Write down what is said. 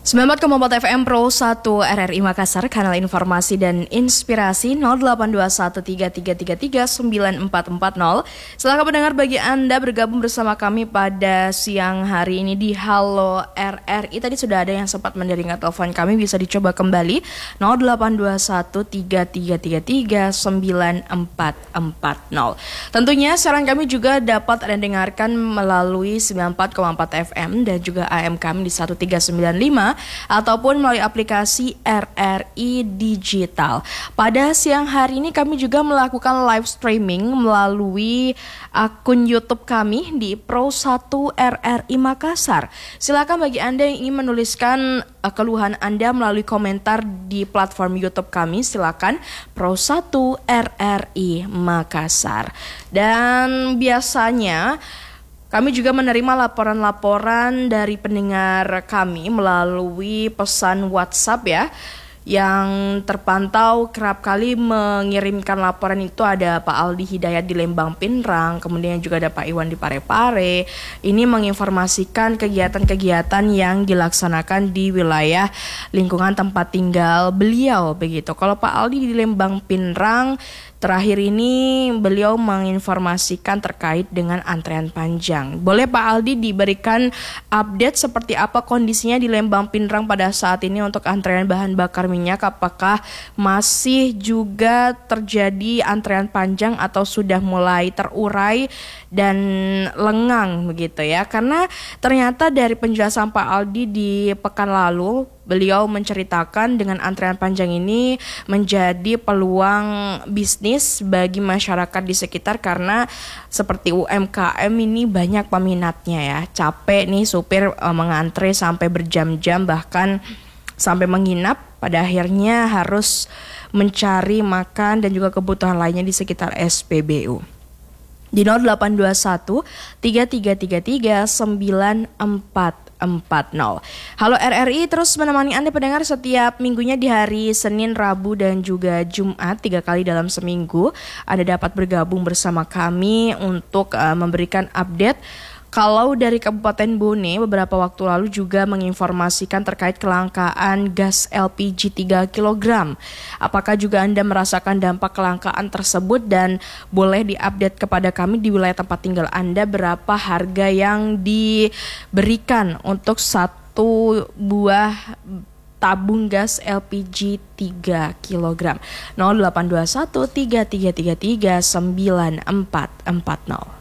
94,4 FM Pro 1 RRI Makassar, kanal informasi dan inspirasi 082133339440. Silakan pendengar, bagi Anda bergabung bersama kami pada siang hari ini di Halo RRI. Tadi sudah ada yang sempat mendengar telepon kami, bisa dicoba kembali 082133339440. Tentunya siaran kami juga dapat Anda dengarkan melalui 94,4 FM dan juga AM kami di 1395 ataupun melalui aplikasi RRI Digital. Pada siang hari ini kami juga melakukan live streaming melalui akun YouTube kami di Pro 1 RRI Makassar. Silakan bagi Anda yang ingin menuliskan keluhan Anda melalui komentar di platform YouTube kami, silakan Pro 1 RRI Makassar. Dan biasanya kami juga menerima laporan-laporan dari pendengar kami melalui pesan WhatsApp ya. Yang terpantau kerap kali mengirimkan laporan itu ada Pak Aldi Hidayat di Lembang Pinrang, kemudian juga ada Pak Iwan di Parepare. Ini menginformasikan kegiatan-kegiatan yang dilaksanakan di wilayah lingkungan tempat tinggal beliau begitu. Kalau Pak Aldi di Lembang Pinrang, terakhir ini beliau menginformasikan terkait dengan antrean panjang. Boleh Pak Aldi diberikan update seperti apa kondisinya di Lembang Pinrang pada saat ini untuk antrean bahan bakar minyak? Apakah masih juga terjadi antrean panjang atau sudah mulai terurai dan lengang begitu ya? Karena ternyata dari penjelasan Pak Aldi di pekan lalu, beliau menceritakan dengan antrean panjang ini menjadi peluang bisnis bagi masyarakat di sekitar karena seperti UMKM ini banyak peminatnya ya. Capek nih supir mengantre sampai berjam-jam bahkan sampai menginap, pada akhirnya harus mencari makan dan juga kebutuhan lainnya di sekitar SPBU. Di 0821 3333 9440. Halo RRI terus menemani Anda pendengar setiap minggunya di hari Senin, Rabu dan juga Jumat, 3 kali dalam seminggu. Anda dapat bergabung bersama kami untuk memberikan update. Kalau dari Kabupaten Bone beberapa waktu lalu juga menginformasikan terkait kelangkaan gas LPG 3 kg. Apakah juga Anda merasakan dampak kelangkaan tersebut dan boleh diupdate kepada kami di wilayah tempat tinggal Anda berapa harga yang diberikan untuk satu buah tabung gas LPG 3 kg. 0821 3333 9440.